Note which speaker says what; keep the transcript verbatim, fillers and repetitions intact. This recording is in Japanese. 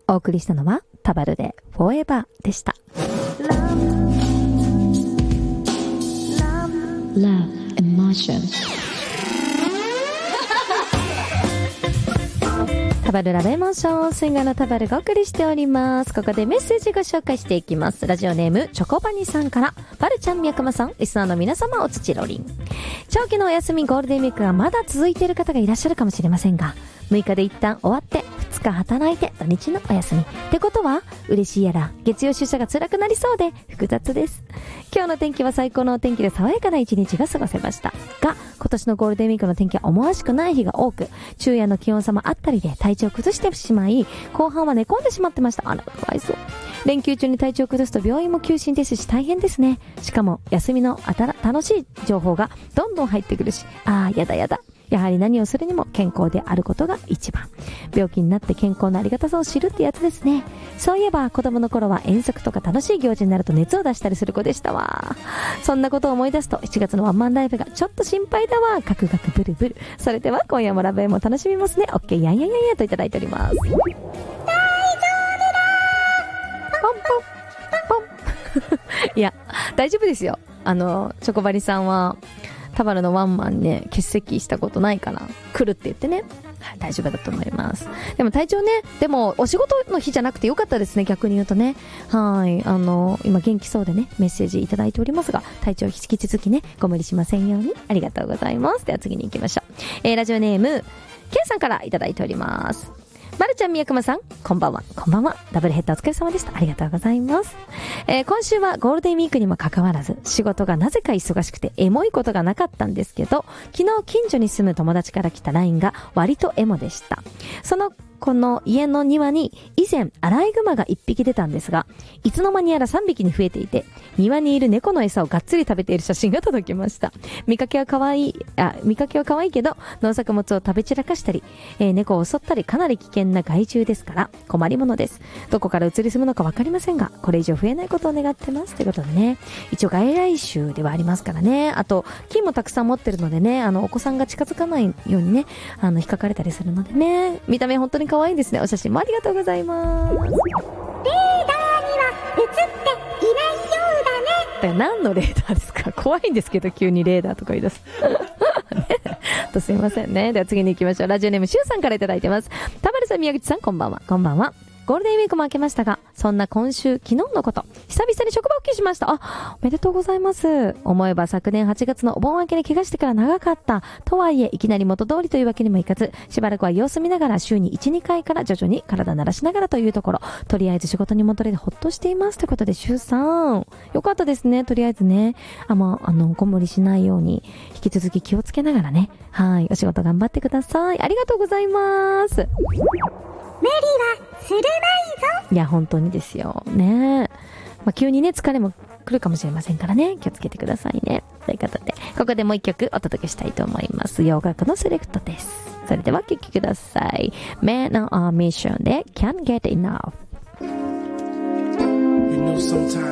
Speaker 1: お送りしたのはタバルでフォーエバーでした。
Speaker 2: Love Emotion
Speaker 1: タバルラブエモーション、シンガーのタバルがお送りしております。ここでメッセージご紹介していきます。ラジオネームチョコバニさんから、バルちゃん、みやくまさん、リスナーの皆様、おつちろりん。長期のお休み、ゴールデンウィークがまだ続いている方がいらっしゃるかもしれませんが、むいかで一旦終わってふつか働いて土日のお休みってことは、嬉しいやら月曜出社が辛くなりそうで複雑です。今日の天気は最高のお天気で爽やかな一日が過ごせましたが、今年のゴールデンウィークの天気は思わしくない日が多く、昼夜の気温差もあったりで体調を崩してしまい、後半は寝込んでしまってました。あら、かわいそう。連休中に体調を崩すと病院も休診ですし大変ですね。しかも休みのあたら楽しい情報がどんどん入ってくるし、あーやだやだ。やはり何をするにも健康であることが一番。病気になって健康のありがたさを知るってやつですね。そういえば子供の頃は遠足とか楽しい行事になると熱を出したりする子でしたわ。そんなことを思い出すとしちがつのワンマンライブがちょっと心配だわ。カクカクブルブル。それでは今夜もラブエも楽しみますね。オッケーやんやんやんやといただいております。大丈夫だポンポンポンいや大丈夫ですよ。あのチョコバリさんはタバルのワンマンね、欠席したことないかな。来るって言ってね。はい、大丈夫だと思います。でも体調ね、でもお仕事の日じゃなくてよかったですね、逆に言うとね。はい、あの、今元気そうでね、メッセージいただいておりますが、体調引き続きね、ご無理しませんように。ありがとうございます。では次に行きましょう。えー、ラジオネーム、ケンさんからいただいております。まるちゃん、みやくまさん、こんばんは。こんばんは。ダブルヘッダーお疲れ様でした。ありがとうございます。えー、今週はゴールデンウィークにもかかわらず、仕事がなぜか忙しくてエモいことがなかったんですけど、昨日近所に住む友達から来た ライン が割とエモでした。そのこの家の庭に以前アライグマがいっぴき出たんですが、いつの間にやらさんびきに増えていて、庭にいる猫の餌をがっつり食べている写真が届きました。見かけは可愛い、あ、見かけは可愛いけど、農作物を食べ散らかしたり、えー、猫を襲ったりかなり危険な害虫ですから困りものです。どこから移り住むのかわかりませんが、これ以上増えないことを願ってます。ということでね、一応外来種ではありますからね。あと菌もたくさん持ってるのでね、あのお子さんが近づかないようにね、あの引っかかれたりするのでね、見た目本当に可愛いですね。お写真もありがとうございます。レーダーには映っていないようだね。何のレーダーですか？怖いんですけど急にレーダーとか言い出すね、とすいませんね。では次に行きましょう。ラジオネームシュウさんからいただいてます。田丸さん、宮口さん、こんばんは。こんばんは。ゴールデンウィークも明けましたが、そんな今週昨日のこと、久々に職場復帰しました。あ、おめでとうございます。思えば昨年はちがつのお盆明けに怪我してから長かった。とはいえいきなり元通りというわけにもいかず、しばらくは様子見ながら週にいち、にかいから徐々に体慣らしながらというところ、とりあえず仕事に戻れてほっとしていますということで、シュウさんよかったですね。とりあえずね、あ、まあ、あのご無理しないように引き続き気をつけながらね、はい、お仕事頑張ってください。ありがとうございます。無理はするないぞ。いや本当にですよね。まあ、急にね疲れも来るかもしれませんからね、気をつけてくださいね。ということでここでもう一曲お届けしたいと思います。洋楽のセレクトです。それでは聴きください。 Man on a Mission で Can't Get Enough。 You know, sometimes